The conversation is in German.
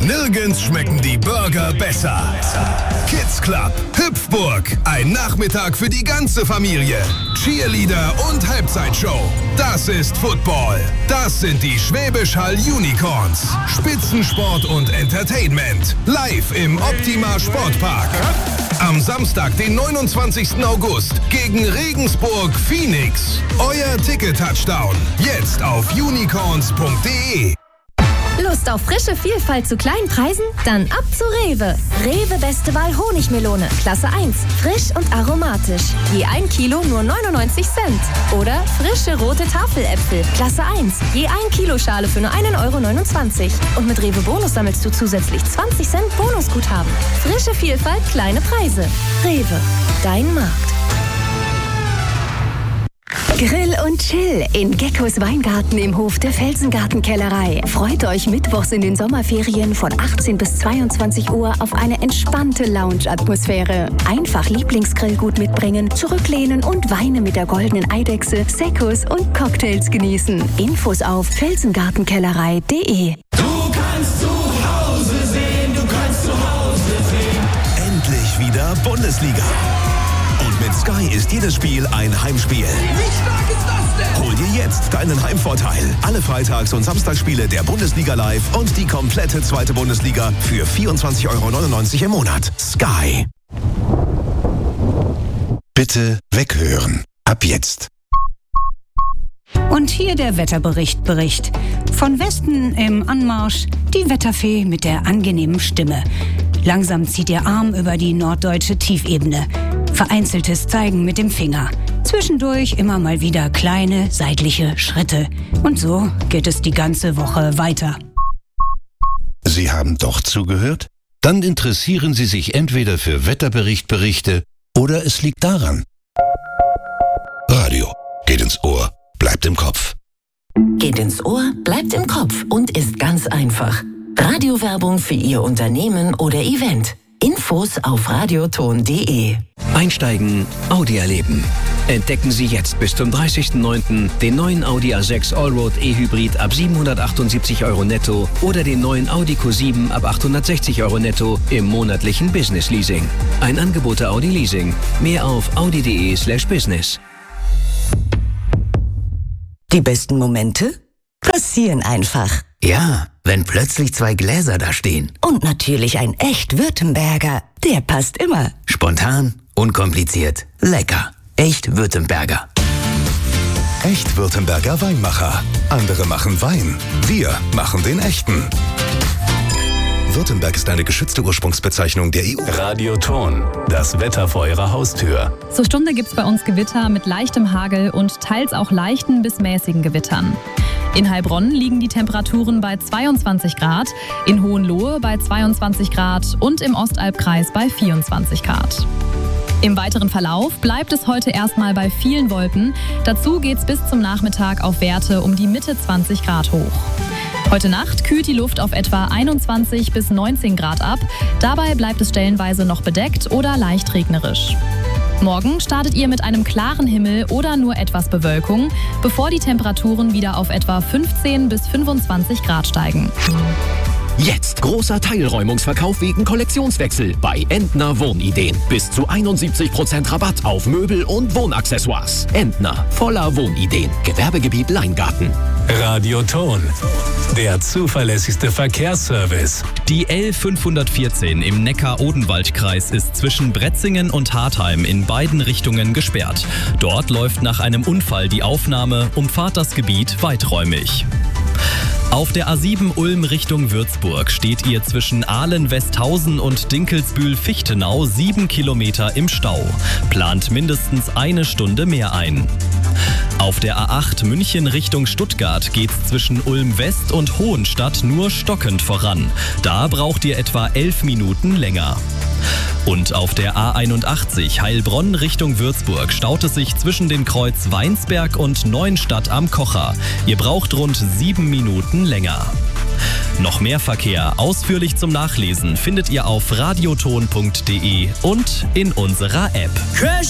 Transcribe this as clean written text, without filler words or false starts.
Nirgends schmecken die Burger besser. Kids Club, Hüpfburg, ein Nachmittag für die ganze Familie. Cheerleader und Halbzeitshow. Das ist Football. Das sind die Schwäbisch Hall Unicorns. Spitzensport und Entertainment. Live im Optima Sportpark. Am Samstag, den 29. August, gegen Regensburg Phoenix. Euer Ticket-Touchdown. Jetzt auf unicorns.de. Lust auf frische Vielfalt zu kleinen Preisen? Dann ab zu Rewe. Rewe Beste Wahl Honigmelone, Klasse 1. Frisch und aromatisch. Je 1 Kilo nur 99 Cent. Oder frische rote Tafeläpfel, Klasse 1. Je 1 Kilo Schale für nur 1,29 €. Und mit Rewe Bonus sammelst du zusätzlich 20 Cent Bonusguthaben. Frische Vielfalt, kleine Preise. Rewe, dein Markt. Grill und Chill in Geckos Weingarten im Hof der Felsengartenkellerei. Freut euch mittwochs in den Sommerferien von 18 bis 22 Uhr auf eine entspannte Lounge-Atmosphäre. Einfach Lieblingsgrillgut mitbringen, zurücklehnen und Weine mit der goldenen Eidechse, Seccos und Cocktails genießen. Infos auf felsengartenkellerei.de. Du kannst zu Hause sehen, du kannst zu Hause sehen. Endlich wieder Bundesliga. Und mit Sky ist jedes Spiel ein Heimspiel. Wie stark ist das denn? Hol dir jetzt deinen Heimvorteil. Alle Freitags- und Samstagsspiele der Bundesliga live und die komplette zweite Bundesliga für 24,99 € im Monat. Sky. Bitte weghören. Ab jetzt. Und hier der Wetterbericht. Von Westen im Anmarsch die Wetterfee mit der angenehmen Stimme. Langsam zieht ihr Arm über die norddeutsche Tiefebene. Vereinzeltes Zeigen mit dem Finger. Zwischendurch immer mal wieder kleine seitliche Schritte. Und so geht es die ganze Woche weiter. Sie haben doch zugehört? Dann interessieren Sie sich entweder für Wetterberichte oder es liegt daran. Radio geht ins Ohr, bleibt im Kopf. Geht ins Ohr, bleibt im Kopf und ist ganz einfach. Radiowerbung für Ihr Unternehmen oder Event. Infos auf radioton.de. Einsteigen, Audi erleben. Entdecken Sie jetzt bis zum 30.09. den neuen Audi A6 Allroad E-Hybrid ab 778 € netto oder den neuen Audi Q7 ab 860 € netto im monatlichen Business Leasing. Ein Angebot der Audi Leasing. Mehr auf audi.de/business. Die besten Momente passieren einfach. Ja, wenn plötzlich 2 Gläser da stehen. Und natürlich ein echt Württemberger. Der passt immer. Spontan, unkompliziert, lecker. Echt Württemberger. Echt Württemberger Weinmacher. Andere machen Wein. Wir machen den echten. Württemberg ist eine geschützte Ursprungsbezeichnung der EU. Radioton, das Wetter vor Ihrer Haustür. Zur Stunde gibt's bei uns Gewitter mit leichtem Hagel und teils auch leichten bis mäßigen Gewittern. In Heilbronn liegen die Temperaturen bei 22 Grad, in Hohenlohe bei 22 Grad und im Ostalbkreis bei 24 Grad. Im weiteren Verlauf bleibt es heute erstmal bei vielen Wolken. Dazu geht's bis zum Nachmittag auf Werte um die Mitte 20 Grad hoch. Heute Nacht kühlt die Luft auf etwa 21 bis 19 Grad ab. Dabei bleibt es stellenweise noch bedeckt oder leicht regnerisch. Morgen startet ihr mit einem klaren Himmel oder nur etwas Bewölkung, bevor die Temperaturen wieder auf etwa 15 bis 25 Grad steigen. Jetzt großer Teilräumungsverkauf wegen Kollektionswechsel bei Entner Wohnideen. Bis zu 71% Rabatt auf Möbel und Wohnaccessoires. Entner, voller Wohnideen. Gewerbegebiet Leingarten. Radioton, der zuverlässigste Verkehrsservice. Die L514 im Neckar-Odenwald-Kreis ist zwischen Bretzingen und Hartheim in beiden Richtungen gesperrt. Dort läuft nach einem Unfall die Aufnahme, umfahrt das Gebiet weiträumig. Auf der A7 Ulm Richtung Würzburg steht ihr zwischen Ahlen-Westhausen und Dinkelsbühl-Fichtenau 7 Kilometer im Stau. Plant mindestens eine Stunde mehr ein. Auf der A8 München Richtung Stuttgart geht's zwischen Ulm West und Hohenstadt nur stockend voran. Da braucht ihr etwa 11 Minuten länger. Und auf der A81 Heilbronn Richtung Würzburg staut es sich zwischen dem Kreuz Weinsberg und Neuenstadt am Kocher. Ihr braucht rund 7 Minuten länger. Noch mehr Verkehr ausführlich zum Nachlesen findet ihr auf radioton.de und in unserer App.